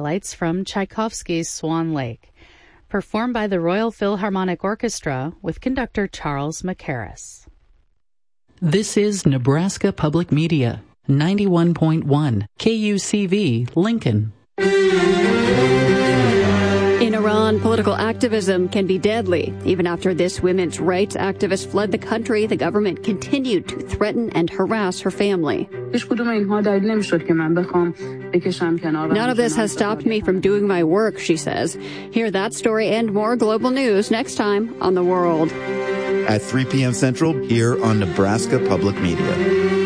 highlights from Tchaikovsky's Swan Lake, performed by the Royal Philharmonic Orchestra with conductor Charles Mackerras. This is Nebraska Public Media, 91.1 KUCV, Lincoln. In Iran, political activism can be deadly. Even after this women's rights activist fled the country, the government continued to threaten and harass her family. None of this has stopped me from doing my work, she says. Hear that story and more global news next time on The World. At 3 p.m. Central, here on Nebraska Public Media.